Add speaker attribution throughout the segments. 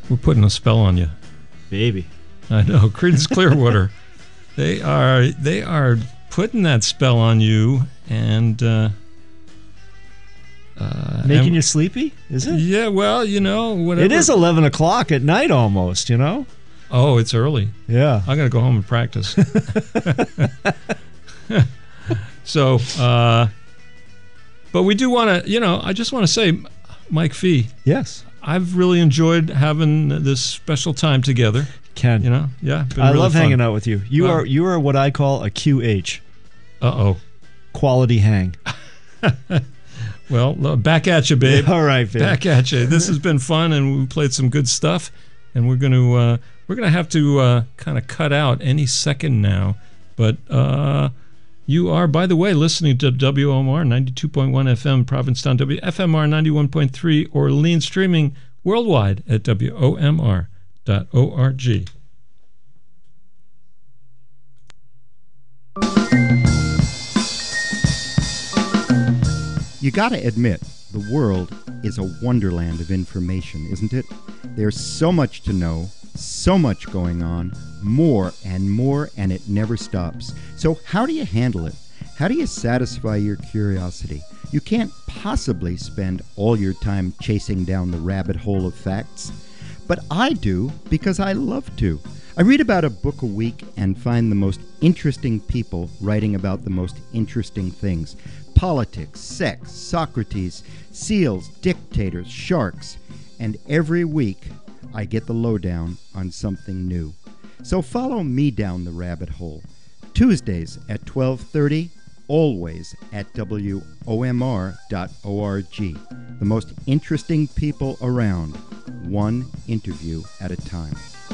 Speaker 1: We're putting a spell on you.
Speaker 2: Baby.
Speaker 1: I know. Creedence Clearwater. They are putting that spell on you and
Speaker 2: making you sleepy, is it?
Speaker 1: Yeah, well, whatever.
Speaker 2: It is 11 o'clock at night almost,
Speaker 1: Oh, it's early.
Speaker 2: Yeah.
Speaker 1: I got to go home and practice. So, but we do want to, I just want to say, Mike Fee.
Speaker 2: Yes.
Speaker 1: I've really enjoyed having this special time together.
Speaker 2: Ken.
Speaker 1: Yeah.
Speaker 2: I love hanging out with you. You are what I call a QH.
Speaker 1: Uh-oh.
Speaker 2: Quality hang.
Speaker 1: Well, back at you, babe.
Speaker 2: All right, babe.
Speaker 1: Back at you. This has been fun, and we played some good stuff, and we're gonna have to kind of cut out any second now. But you are, by the way, listening to WOMR 92.1 FM Provincetown, WFMR 91.3 Orleans, streaming worldwide at WOMR.org.
Speaker 3: You gotta admit, the world is a wonderland of information, isn't it? There's so much to know, so much going on, more, and it never stops. So how do you handle it? How do you satisfy your curiosity? You can't possibly spend all your time chasing down the rabbit hole of facts. But I do, because I love to. I read about a book a week and find the most interesting people writing about the most interesting things. Politics, sex, Socrates, seals, dictators, sharks. And every week, I get the lowdown on something new. So follow me down the rabbit hole. Tuesdays at 12:30, always at WOMR.org. The most interesting people around, one interview at a time.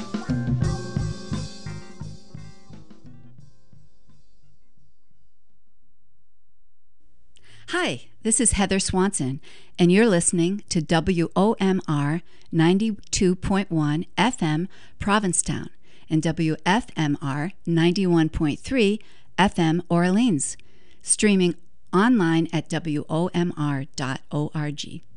Speaker 4: Hi, this is Heather Swanson, and you're listening to WOMR 92.1 FM Provincetown and WFMR 91.3 FM Orleans, streaming online at WOMR.org.